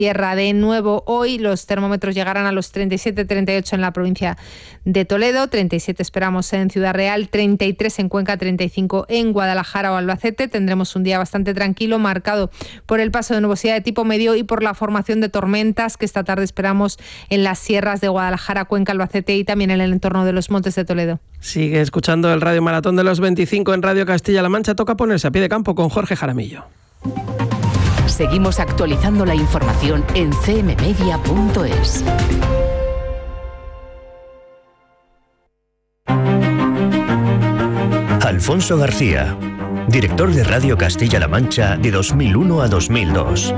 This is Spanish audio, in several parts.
tierra. De nuevo, hoy los termómetros llegarán a los 37-38 en la provincia de Toledo, 37 esperamos en Ciudad Real, 33 en Cuenca, 35 en Guadalajara o Albacete. Tendremos un día bastante tranquilo, marcado por el paso de nubosidad de tipo medio y por la formación de tormentas que esta tarde esperamos en las sierras de Guadalajara, Cuenca, Albacete y también en el entorno de los Montes de Toledo. Sigue escuchando el Radio Maratón de los 25 en Radio Castilla-La Mancha. Toca ponerse a pie de campo con Jorge Jaramillo. Seguimos actualizando la información en cmmedia.es. Alfonso García, director de Radio Castilla-La Mancha de 2001 a 2002.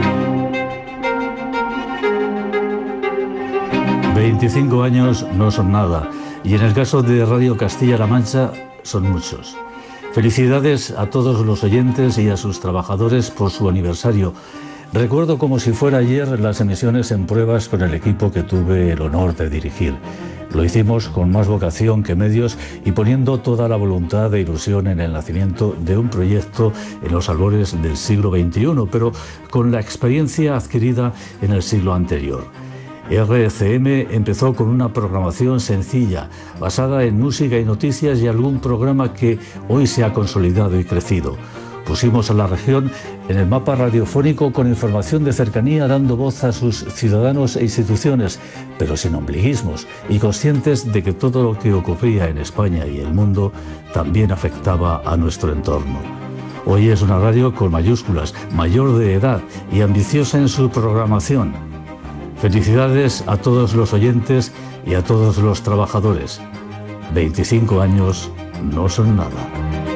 25 años no son nada, y en el caso de Radio Castilla-La Mancha son muchos. Felicidades a todos los oyentes y a sus trabajadores por su aniversario. Recuerdo como si fuera ayer las emisiones en pruebas con el equipo que tuve el honor de dirigir. Lo hicimos con más vocación que medios y poniendo toda la voluntad e ilusión en el nacimiento de un proyecto en los albores del siglo XXI, pero con la experiencia adquirida en el siglo anterior. RCM empezó con una programación sencilla, basada en música y noticias y algún programa que hoy se ha consolidado y crecido. Pusimos a la región en el mapa radiofónico con información de cercanía, dando voz a sus ciudadanos e instituciones, pero sin ombliguismos y conscientes de que todo lo que ocurría en España y el mundo también afectaba a nuestro entorno. Hoy es una radio con mayúsculas, mayor de edad y ambiciosa en su programación. Felicidades a todos los oyentes y a todos los trabajadores. 25 años no son nada.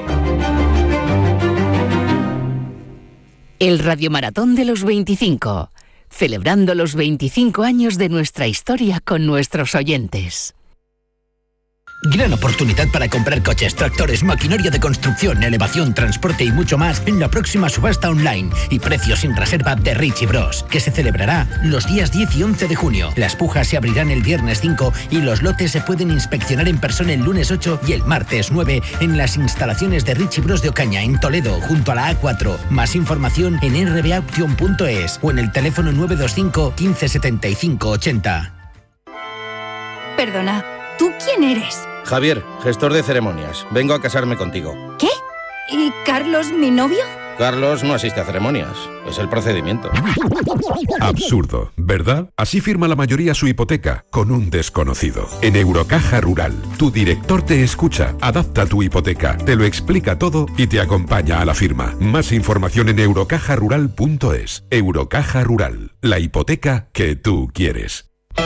El Radiomaratón de los 25, celebrando los 25 años de nuestra historia con nuestros oyentes. Gran oportunidad para comprar coches, tractores, maquinaria de construcción, elevación, transporte y mucho más en la próxima subasta online y precios sin reserva de Richie Bros, que se celebrará los días 10 y 11 de junio. Las pujas se abrirán el viernes 5 y los lotes se pueden inspeccionar en persona el lunes 8 y el martes 9 en las instalaciones de Richie Bros de Ocaña, en Toledo, junto a la A4. Más información en rbauction.es o en el teléfono 925 15 75 80. Perdona, ¿tú quién eres? Javier, gestor de ceremonias. Vengo a casarme contigo. ¿Qué? ¿Y Carlos, mi novio? Carlos no asiste a ceremonias. Es el procedimiento. Absurdo, ¿verdad? Así firma la mayoría su hipoteca, con un desconocido. En Eurocaja Rural, tu director te escucha, adapta tu hipoteca, te lo explica todo y te acompaña a la firma. Más información en eurocajarural.es. Eurocaja Rural, la hipoteca que tú quieres.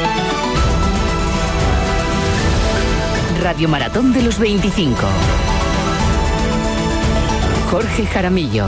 Radiomaratón de los 25. Jorge Jaramillo.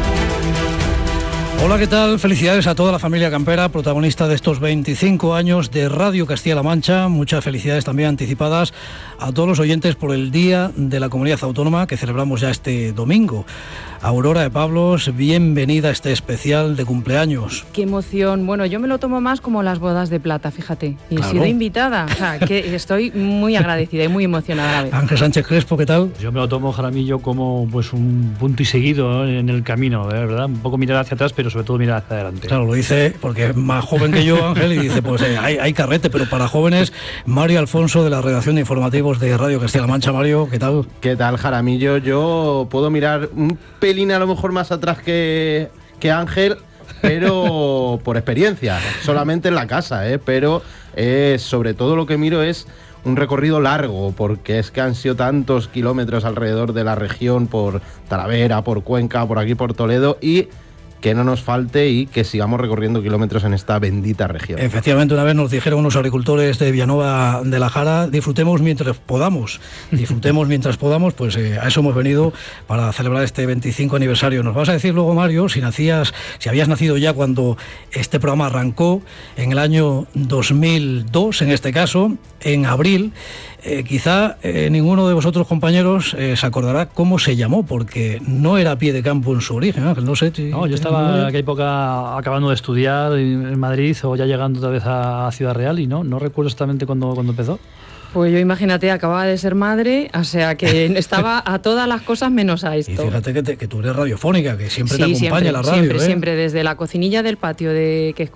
Hola, ¿qué tal? Felicidades a toda la familia campera, protagonista de estos 25 años de Radio Castilla-La Mancha. Muchas felicidades también anticipadas a todos los oyentes por el Día de la Comunidad Autónoma que celebramos ya este domingo. Aurora de Pablos, bienvenida a este especial de cumpleaños. Qué emoción. Bueno, yo me lo tomo más como las bodas de plata, fíjate. Y he sido invitada. O sea, que estoy muy agradecida y muy emocionada a la vez. Ángel Sánchez Crespo, ¿qué tal? Yo me lo tomo, Jaramillo, como pues un punto y seguido en el camino, ¿verdad? Un poco mirar hacia atrás, pero sobre todo mirar hacia adelante. Claro, lo dice porque es más joven que yo, Ángel, y dice, pues hay carrete, pero para jóvenes. Mario Alfonso, de la redacción de informativos de Radio Castilla-La Mancha. Mario, ¿qué tal? ¿Qué tal, Jaramillo? Yo puedo mirar un pelín a lo mejor más atrás que Ángel, pero por experiencia, solamente en la casa, pero sobre todo lo que miro es un recorrido largo, porque es que han sido tantos kilómetros alrededor de la región, por Talavera, por Cuenca, por aquí, por Toledo, y que no nos falte y que sigamos recorriendo kilómetros en esta bendita región. Efectivamente, una vez nos dijeron unos agricultores de Villanueva de la Jara, disfrutemos mientras podamos, pues a eso hemos venido para celebrar este 25 aniversario. Nos vas a decir luego, Mario, si habías nacido ya cuando este programa arrancó, en el año 2002, en este caso, en abril. Quizá ninguno de vosotros, compañeros, se acordará cómo se llamó, porque no era Pie de Campo en su origen, Ángel, no sé. No, yo estaba en aquella época acabando de estudiar en Madrid o ya llegando otra vez a Ciudad Real y no recuerdo exactamente cuándo empezó. Pues yo imagínate, acababa de ser madre, o sea que estaba a todas las cosas menos a esto. Y fíjate que tú eres radiofónica, que siempre te acompaña la radio. Siempre, desde la cocinilla del patio de que